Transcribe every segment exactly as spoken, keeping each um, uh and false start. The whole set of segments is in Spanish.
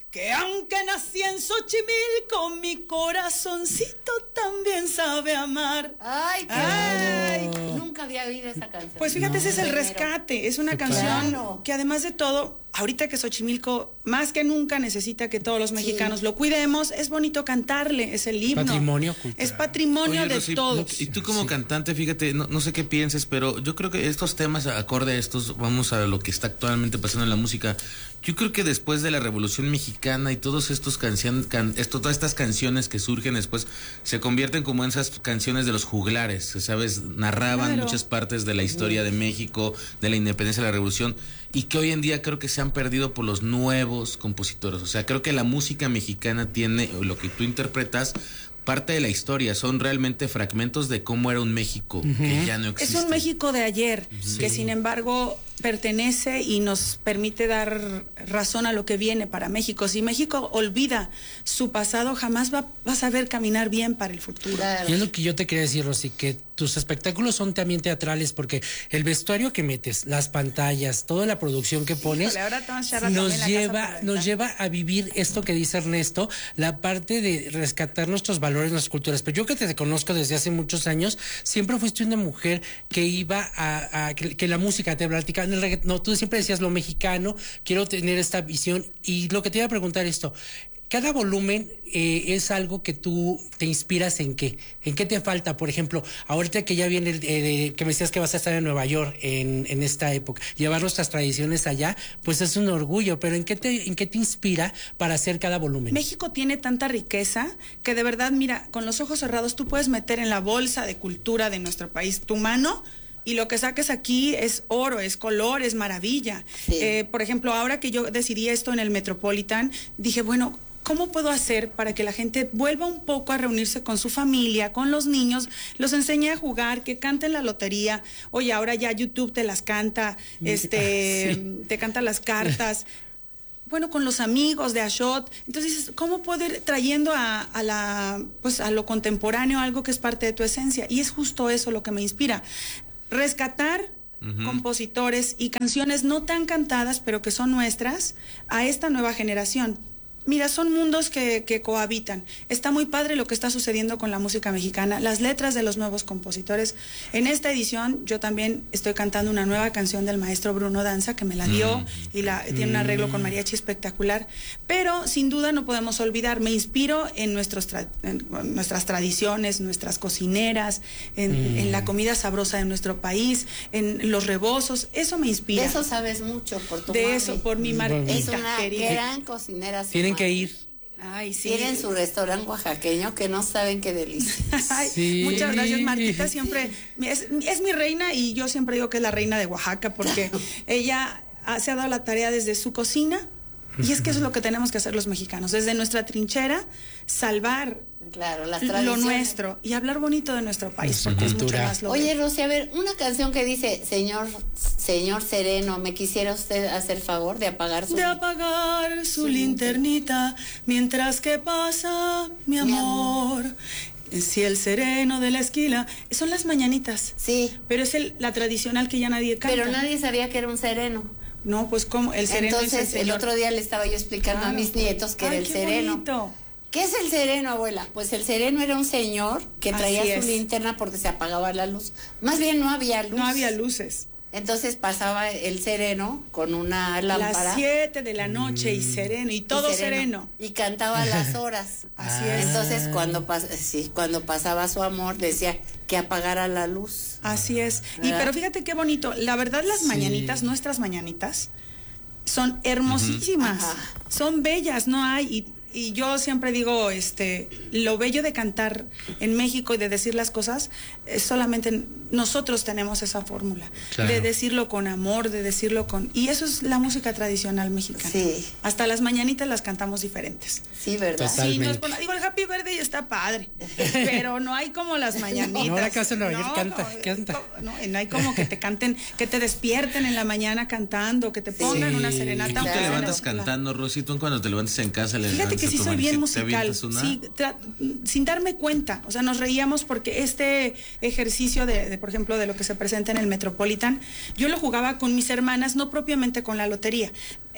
que aunque nací en Xochimilco, mi corazoncito también sabe amar. Ay, qué Ay. bueno. Nunca había oído esa canción. Pues fíjate, no, ese es el primero. rescate. Es una Claro. canción que además de todo, ahorita que Xochimilco más que nunca necesita que todos los mexicanos Sí. lo cuidemos, es bonito cantarle, es el himno. Patrimonio cultural. Es patrimonio Oye, de Rosy, todos. Y tú como Sí. cantante, fíjate, no, no sé qué pienses, pero yo creo que estos temas, acorde a estos, vamos a lo que está actualmente pasando en la música. Yo creo que después de la Revolución Mexicana y todos estos canciones, can, esto, todas estas canciones que surgen después, se convierten como en esas canciones de los juglares, que, ¿sabes? Narraban Claro. muchas partes de la historia de México, de la independencia, de la Revolución, y que hoy en día creo que se han perdido por los nuevos compositores. O sea, creo que la música mexicana tiene, lo que tú interpretas, parte de la historia, son realmente fragmentos de cómo era un México que ya no existe. Es un México de ayer, que sin embargo pertenece y nos permite dar razón a lo que viene para México. Si México olvida su pasado, jamás va, va a saber caminar bien para el futuro. Claro. Y es lo que yo te quería decir, Rosy, que tus espectáculos son también teatrales, porque el vestuario que metes, las pantallas, toda la producción que pones, Híjole, ahora te vas a echar también nos la lleva, casa por la nos ventana. lleva a vivir esto que dice Ernesto, la parte de rescatar nuestros valores, nuestras culturas. Pero yo que te conozco desde hace muchos años, siempre fuiste una mujer que iba a, a que, que la música te platicaba en el reggaetón. No, tú siempre decías lo mexicano, quiero tener esta visión. Y lo que te iba a preguntar esto, cada volumen eh, es algo que tú te inspiras en qué, en qué te falta. Por ejemplo, ahorita que ya viene, el, eh, que me decías que vas a estar en Nueva York en, en esta época, llevar nuestras tradiciones allá, pues es un orgullo, pero ¿en qué te, en qué te inspira para hacer cada volumen? México tiene tanta riqueza que de verdad, mira, con los ojos cerrados tú puedes meter en la bolsa de cultura de nuestro país tu mano y lo que saques aquí es oro, es color, es maravilla. Sí. Eh, por ejemplo, ahora que yo decidí esto en el Metropolitan, dije, bueno, ¿cómo puedo hacer para que la gente vuelva un poco a reunirse con su familia, con los niños, los enseñe a jugar, que canten la lotería? Oye, ahora ya YouTube te las canta, este, Sí. te canta las cartas. Bueno, con los amigos de Ashot. Entonces dices, ¿cómo puedo ir trayendo a, a la, pues a lo contemporáneo algo que es parte de tu esencia? Y es justo eso lo que me inspira. Rescatar uh-huh. compositores y canciones no tan cantadas, pero que son nuestras, a esta nueva generación. Mira, son mundos que, que cohabitan. Está muy padre lo que está sucediendo con la música mexicana, las letras de los nuevos compositores. En esta edición yo también estoy cantando una nueva canción del maestro Bruno Danza, que me la dio mm. y la, tiene un arreglo con mariachi espectacular. Pero sin duda no podemos olvidar, me inspiro en, nuestros tra en nuestras tradiciones, nuestras cocineras, en, mm. en la comida sabrosa de nuestro país, en los rebozos. Eso me inspira. De eso sabes mucho por tu De mami. eso, por mi Martita. Es una querida. gran cocinera. Tienen que ir. Ay, sí. Tienen su restaurante oaxaqueño que no saben qué delicia. Ay, sí. Muchas gracias, Martita. Siempre es, es mi reina y yo siempre digo que es la reina de Oaxaca porque ella ha, se ha dado la tarea desde su cocina y es que eso es lo que tenemos que hacer los mexicanos, desde nuestra trinchera, salvar claro, las lo nuestro y hablar bonito de nuestro país, porque es mucho más lo Oye, Rosy, a ver, una canción que dice, señor, señor Sereno, ¿me quisiera usted hacer favor de apagar su... De apagar su linternita mientras que pasa mi amor. Mi amor. Si el sereno de la esquila, son las mañanitas. Sí. Pero es el, la tradicional que ya nadie canta. Pero nadie sabía que era un sereno. No, pues como el sereno. Entonces, es el, el otro día le estaba yo explicando claro. a mis nietos que Ay, era el qué sereno. Bonito. ¿Qué es el sereno, abuela? Pues el sereno era un señor que traía Así su es. linterna porque se apagaba la luz. Más bien no había luz. No había luces. Entonces pasaba el sereno con una lámpara. Las siete de la noche mm. y sereno, y todo y sereno, sereno. Y cantaba las horas. Así ah. es. Entonces cuando, pas sí, cuando pasaba su amor decía que apagara la luz. Así es. ¿verdad? Y pero fíjate qué bonito. La verdad las sí. mañanitas, nuestras mañanitas, son hermosísimas. Uh-huh. Son bellas, no hay... Y, Y yo siempre digo, este, lo bello de cantar en México y de decir las cosas, es solamente nosotros tenemos esa fórmula, claro. de decirlo con amor, de decirlo con... Y eso es la música tradicional mexicana. Sí. Hasta las mañanitas las cantamos diferentes. Sí, ¿verdad? Totalmente. Sí, nos pon... Digo, el Happy Birthday está padre, pero no hay como las mañanitas. No, la casa no, no, canta, no, canta. No, no hay como que te canten, que te despierten en la mañana cantando, que te pongan sí. una serenata. ¿Y tú claro. te levantas cantando, Rosy? ¿Tú cuando te levantas en casa le Fíjate que sí soy bien musical, sí, sin darme cuenta, o sea, nos reíamos porque este ejercicio de, de, por ejemplo, de lo que se presenta en el Metropolitan, yo lo jugaba con mis hermanas, no propiamente con la lotería.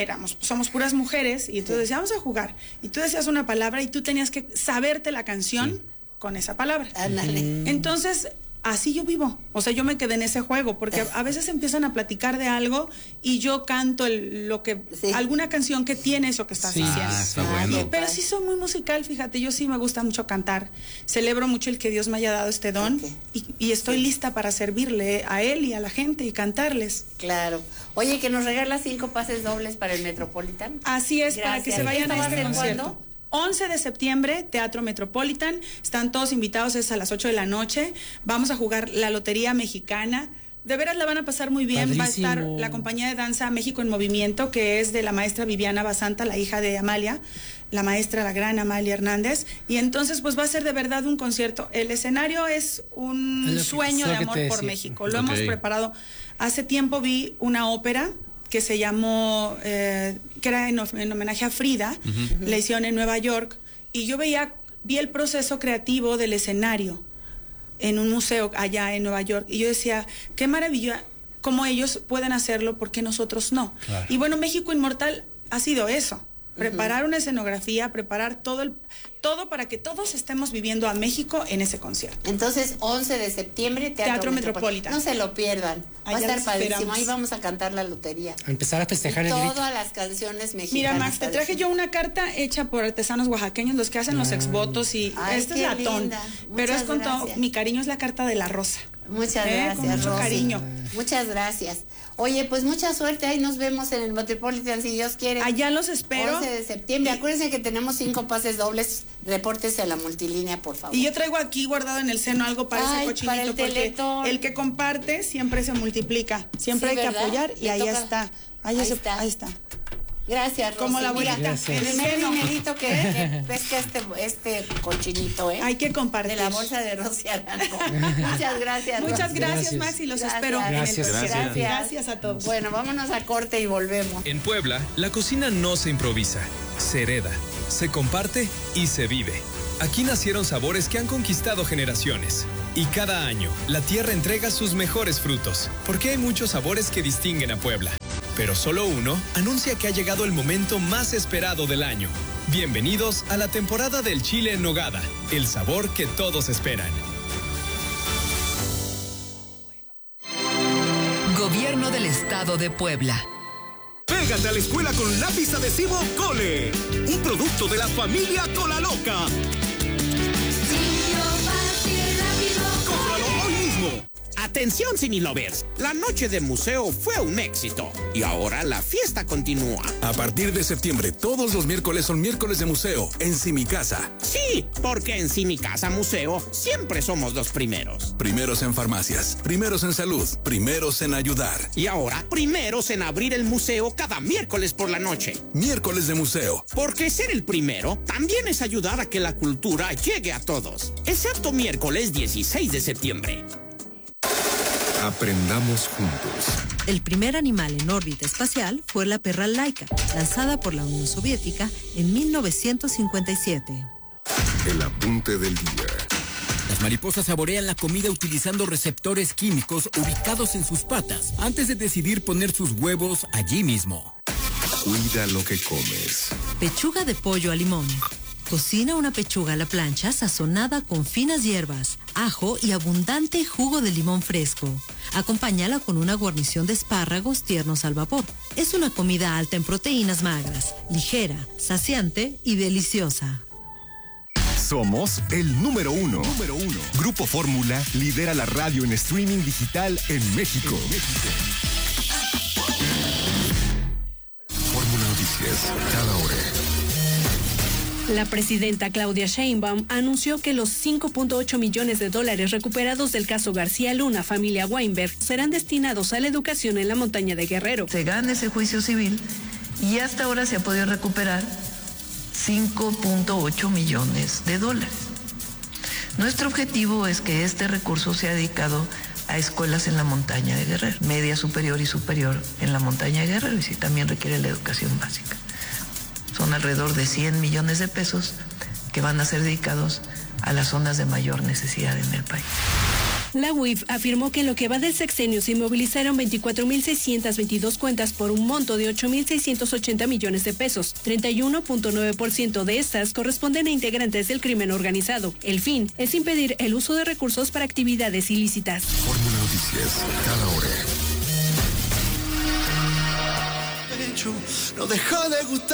éramos, somos puras mujeres, y entonces decíamos, vamos a jugar. Y tú decías una palabra y tú tenías que saberte la canción sí. con esa palabra. Ándale. Entonces, así yo vivo. O sea, yo me quedé en ese juego, porque a veces empiezan a platicar de algo y yo canto el, lo que sí. alguna canción que tiene eso que estás sí. diciendo. Ah, está bueno. Pero sí soy muy musical, fíjate, yo sí me gusta mucho cantar. Celebro mucho el que Dios me haya dado este don okay. y, y estoy sí. lista para servirle a él y a la gente y cantarles. Claro. Oye, que nos regalas cinco pases dobles para el Metropolitan. Así es, Gracias. Para que se vayan a este concierto. ¿Cuándo? once de septiembre, Teatro Metropolitan. Están todos invitados, es a las ocho de la noche. Vamos a jugar la Lotería Mexicana. De veras la van a pasar muy bien. Padrísimo. Va a estar la compañía de danza México en Movimiento, que es de la maestra Viviana Basanta, la hija de Amalia, la maestra, la gran Amalia Hernández. Y entonces, pues va a ser de verdad un concierto. El escenario es un es sueño de amor por México. Lo okay. hemos preparado. Hace tiempo vi una ópera que se llamó, eh, que era en, en homenaje a Frida, uh-huh. la hicieron en Nueva York, y yo veía, vi el proceso creativo del escenario en un museo allá en Nueva York, y yo decía, qué maravilla, cómo ellos pueden hacerlo, ¿por qué nosotros no? Claro. Y bueno, México Inmortal ha sido eso, preparar uh-huh. una escenografía, preparar todo el todo para que todos estemos viviendo a México en ese concierto. Entonces, once de septiembre, Teatro, Teatro Metropolitan. No se lo pierdan. Va Allá a estar padrísimo. Esperamos. Ahí vamos a cantar la lotería. A empezar a festejar el grito. Todas las canciones mexicanas. Mira, Max, te traje yo una carta hecha por artesanos oaxaqueños, los que hacen los exvotos, y Ay, este es latón. Pero es con todo, mi cariño es la carta de la rosa. Muchas ¿Eh? gracias, con mucho Rosy. cariño. Muchas gracias. Oye, pues mucha suerte. Ahí nos vemos en el Metropolitan, si Dios quiere. Allá los espero. once de septiembre. Acuérdense que tenemos cinco pases dobles. Repórtese a la multilínea, por favor. Y yo traigo aquí guardado en el seno algo para Ay, ese cochinito, para el porque teletón. el que comparte siempre se multiplica. Siempre Sí, hay que ¿verdad? apoyar y Le ahí toca. está. Ahí, Ahí se- está. ahí está. Gracias, Rosy. Como la abuelita. Mira, Gracias. el primer dinerito que, que pesca este, este cochinito, ¿eh? Hay que compartir. De la bolsa de Rosy Arango. Muchas gracias, Muchas Rosy. gracias, Gracias. Max, y los Gracias. espero en el Gracias. concierto. Gracias. Gracias a todos. Bueno, vámonos a corte y volvemos. En Puebla, la cocina no se improvisa, se hereda, se comparte y se vive. Aquí nacieron sabores que han conquistado generaciones. Y cada año, la tierra entrega sus mejores frutos, porque hay muchos sabores que distinguen a Puebla. Pero solo uno anuncia que ha llegado el momento más esperado del año. Bienvenidos a la temporada del chile en nogada, el sabor que todos esperan. Gobierno del Estado de Puebla. Pégate a la escuela con lápiz adhesivo Cole, un producto de la familia Cola Loca. ¡Cómpralo hoy mismo! Atención, Cinelovers, la noche de museo fue un éxito y ahora la fiesta continúa. A partir de septiembre, todos los miércoles son miércoles de museo en Simicasa. Sí, porque en Simicasa Museo siempre somos los primeros. Primeros en farmacias, primeros en salud, primeros en ayudar. Y ahora, primeros en abrir el museo cada miércoles por la noche. Miércoles de museo. Porque ser el primero también es ayudar a que la cultura llegue a todos. Excepto miércoles dieciséis de septiembre. Aprendamos juntos. El primer animal en órbita espacial fue la perra Laika, lanzada por la Unión Soviética en mil novecientos cincuenta y siete. El apunte del día. Las mariposas saborean la comida utilizando receptores químicos ubicados en sus patas antes de decidir poner sus huevos allí mismo. Cuida lo que comes. Pechuga de pollo a limón. Cocina una pechuga a la plancha sazonada con finas hierbas, ajo y abundante jugo de limón fresco. Acompáñala con una guarnición de espárragos tiernos al vapor. Es una comida alta en proteínas magras, ligera, saciante y deliciosa. Somos el número uno. Número uno. Grupo Fórmula lidera la radio en streaming digital en México. En México. Fórmula Noticias, cada hora. La presidenta Claudia Sheinbaum anunció que los cinco punto ocho millones de dólares recuperados del caso García Luna, familia Weinberg, serán destinados a la educación en la montaña de Guerrero. Se gana ese juicio civil y hasta ahora se ha podido recuperar cinco punto ocho millones de dólares. Nuestro objetivo es que este recurso sea dedicado a escuelas en la montaña de Guerrero, media superior y superior en la montaña de Guerrero, y si también requiere la educación básica. Son alrededor de cien millones de pesos que van a ser dedicados a las zonas de mayor necesidad en el país. La U I F afirmó que en lo que va del sexenio se inmovilizaron veinticuatro mil seiscientas veintidós cuentas por un monto de ocho mil seiscientos ochenta millones de pesos. treinta y uno punto nueve por ciento de estas corresponden a integrantes del crimen organizado. El fin es impedir el uso de recursos para actividades ilícitas. Fórmula Noticias, cada hora. No deja de gustar.